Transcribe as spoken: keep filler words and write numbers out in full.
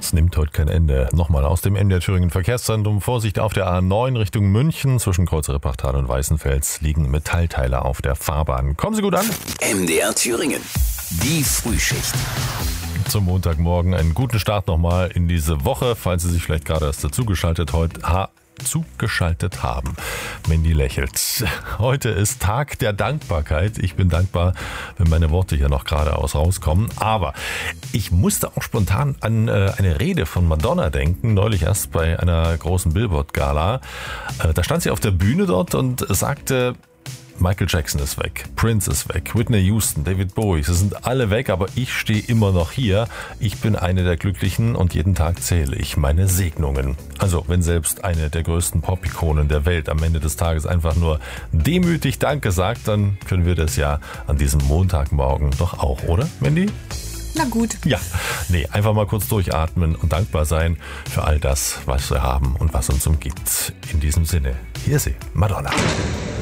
Das nimmt heute kein Ende. Nochmal aus dem M D R Thüringen Verkehrszentrum. Vorsicht auf der A neun Richtung München. Zwischen Kreuzere-Pachtal und Weißenfels liegen Metallteile auf der Fahrbahn. Kommen Sie gut an. M D R Thüringen. Die Frühschicht. Zum Montagmorgen einen guten Start nochmal in diese Woche, falls Sie sich vielleicht gerade erst dazugeschaltet heute ha, zugeschaltet haben. Mandy lächelt. Heute ist Tag der Dankbarkeit. Ich bin dankbar, wenn meine Worte hier noch geradeaus rauskommen. Aber ich musste auch spontan an äh, eine Rede von Madonna denken, neulich erst bei einer großen Billboard-Gala. Äh, da stand sie auf der Bühne dort und sagte: Michael Jackson ist weg, Prince ist weg, Whitney Houston, David Bowie, sie sind alle weg, aber ich stehe immer noch hier. Ich bin eine der Glücklichen und jeden Tag zähle ich meine Segnungen. Also wenn selbst eine der größten Pop-Ikonen der Welt am Ende des Tages einfach nur demütig Danke sagt, dann können wir das ja an diesem Montagmorgen doch auch, oder, Mandy? Na gut. Ja, nee, einfach mal kurz durchatmen und dankbar sein für all das, was wir haben und was uns umgibt. In diesem Sinne, hier ist sie, Madonna.